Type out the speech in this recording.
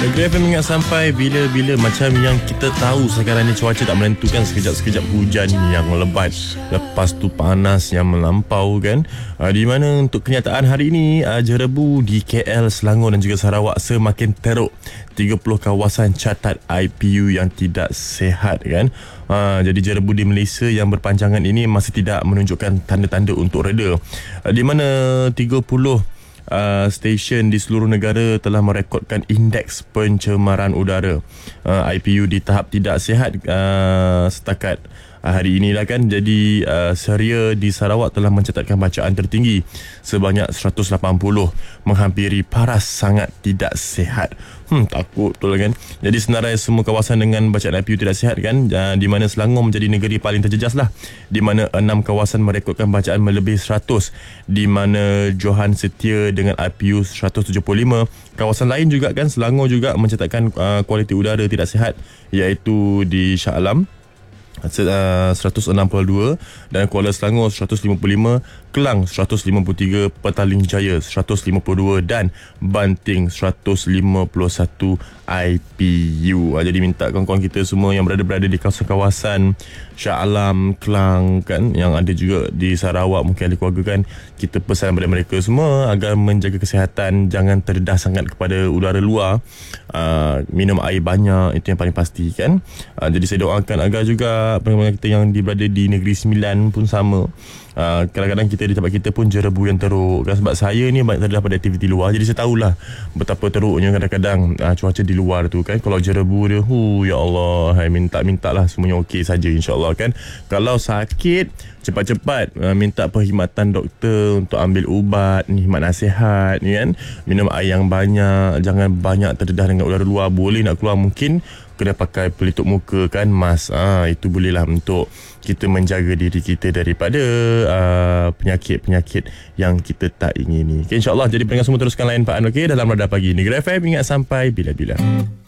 Negeri FM ingat sampai bila-bila macam yang kita tahu sekarang ni cuaca tak menentukan, sekejap-sekejap hujan yang lebat, lepas tu panas yang melampau kan. Di mana untuk kenyataan hari ini, jerebu di KL, Selangor dan juga Sarawak semakin teruk. 30 kawasan catat IPU yang tidak sihat kan. Jadi jerebu di Malaysia yang berpanjangan ini masih tidak menunjukkan tanda-tanda untuk reda. Di mana 30 stesen di seluruh negara telah merekodkan indeks pencemaran udara IPU di tahap tidak sihat setakat hari inilah kan. Jadi Seria di Sarawak telah mencatatkan bacaan tertinggi sebanyak 180, menghampiri paras sangat tidak sihat. Takut betul kan. Jadi senarai semua kawasan dengan bacaan IPU tidak sihat kan, di mana Selangor menjadi negeri paling terjejas lah, di mana 6 kawasan merekodkan bacaan melebihi 100, di mana Johan Setia dengan IPU 175. Kawasan lain juga kan, Selangor juga mencatatkan kualiti udara tidak sihat, iaitu di Shah Alam 162 dan Kuala Selangor 155, Kelang 153, Petaling Jaya 152 dan Banting 151 IPU. Jadi minta kawan-kawan kita semua yang berada di kawasan Shah Alam, Kelang kan, yang ada juga di Sarawak, mungkin ada keluarga kan, kita pesan kepada mereka semua agar menjaga kesihatan, jangan terdedah sangat kepada udara luar, minum air banyak, itu yang paling pasti kan. Jadi saya doakan agar juga pendengar kita yang berada di Negeri Sembilan pun sama. Kadang-kadang kita di tempat kita pun jerebu yang teruk kan, sebab saya ni banyak terdedah pada aktiviti luar, jadi saya tahulah betapa teruknya kadang-kadang cuaca di luar tu kan. Kalau jerebu dia, ya Allah, minta-mintalah semuanya okey saja insya-Allah kan. Kalau sakit, cepat-cepat minta perkhidmatan doktor untuk ambil ubat, khidmat nasihat kan. Minum air yang banyak, jangan banyak terdedah dengan udara luar. Boleh nak keluar mungkin kena pakai pelitup muka kan, mask. Itu bolehlah untuk kita menjaga diri kita daripada penyakit-penyakit yang kita tak ingini. Okay, InsyaAllah. Jadi pendengar semua teruskan lain Pak An, okay, dalam Radar Pagi Negeri FM. Ingat sampai bila-bila.